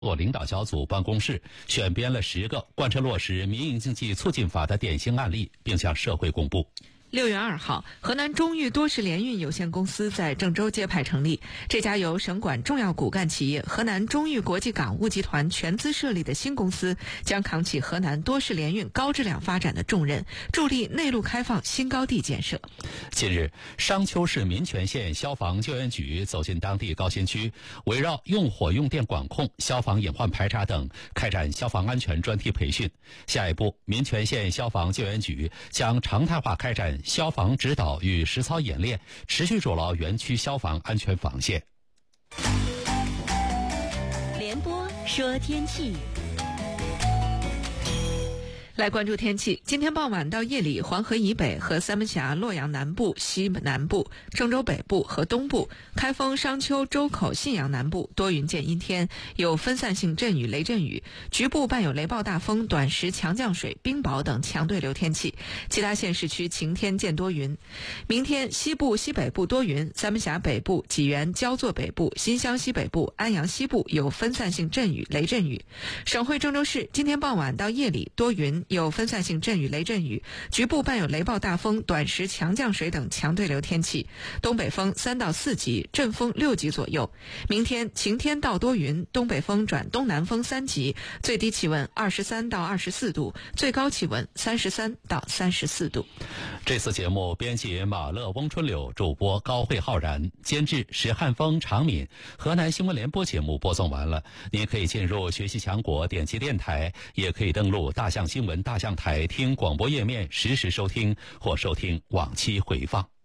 领导小组办公室选编了10个贯彻落实民营经济促进法的典型案例，并向社会公布。 6月2号，河南中裕多式联运有限公司在郑州揭牌成立。这家由省管重要骨干企业河南中裕国际港务集团全资设立的新公司，将扛起河南多式联运高质量发展的重任，助力内陆开放新高地建设。 近日，商丘市民权县消防救援局走进当地高新区，围绕用火用电管控、消防隐患排查等，开展消防安全专题培训。下一步，民权县消防救援局将常态化开展消防指导与实操演练，持续筑牢园区消防安全防线。 联播说天气。 来关注天气。今天傍晚到夜里，黄河以北和三门峡、洛阳南部、西南部、郑州北部和东部、开封、商丘、周口、信阳南部多云见阴天，有分散性阵雨、雷阵雨，局部伴有雷暴大风、短时强降水、冰雹等强对流天气。其他县市区晴天见多云。明天西部、西北部多云，三门峡北部、济源、焦作北部、新乡西北部、安阳西部有分散性阵雨、雷阵雨。省会郑州市今天傍晚到夜里多云，有分散性阵雨、雷阵雨，局部伴有雷暴大风、短时强降水等强对流天气。东北风3到4级，阵风6级左右。明天晴天到多云，东北风转东南风3级，最低气温23到24度，最高气温33到34度。 这次节目编辑马乐、翁春柳，主播高慧浩然，监制石汉峰、常敏。河南新闻联播节目播送完了，您可以进入学习强国点击电台，也可以登录大象新闻大象台听广播页面实时收听或收听往期回放。